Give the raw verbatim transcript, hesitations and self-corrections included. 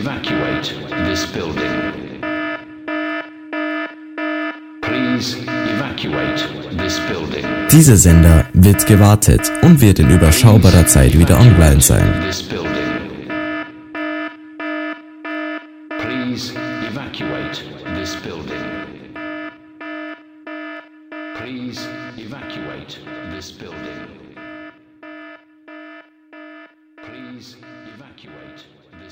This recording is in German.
evacuate this building. Please evacuate this building. Dieser Sender wird gewartet und wird in überschaubarer Zeit wieder online sein. Please evacuate this building. Please evacuate this building.